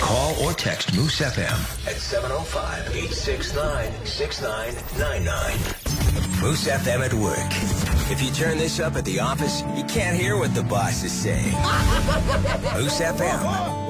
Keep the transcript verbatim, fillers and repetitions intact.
Call or text Moose F M at seven oh five, eight six nine, six nine nine nine. Moose F M at work. If you turn this up at the office, you can't hear what the boss is saying. Moose F M.